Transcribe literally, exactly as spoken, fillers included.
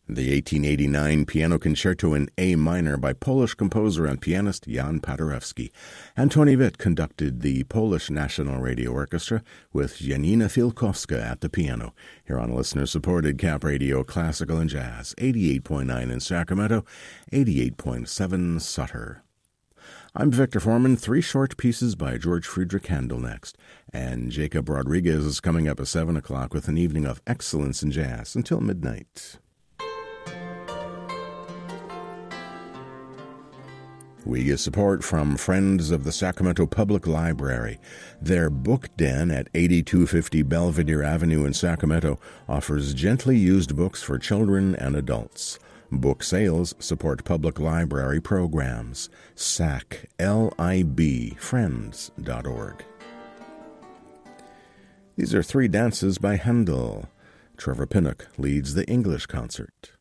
The eighteen eighty-nine Piano Concerto in A minor by Polish composer and pianist Jan Paderewski. Antoni Witt conducted the Polish National Radio Orchestra with Janina Filkowska at the piano. Here on listener-supported Cap Radio Classical and Jazz, eighty-eight point nine in Sacramento, eighty-eight point seven Sutter. I'm Victor Foreman. Three short pieces by George Friedrich Handel next. And Jacob Rodriguez is coming up at seven o'clock with an evening of excellence in jazz until midnight. We get support from Friends of the Sacramento Public Library. Their book den at eighty-two fifty Belvedere Avenue in Sacramento offers gently used books for children and adults. Book sales support public library programs. S A C L I B friends dot org. These are three dances by Handel. Trevor Pinnock leads the English concert.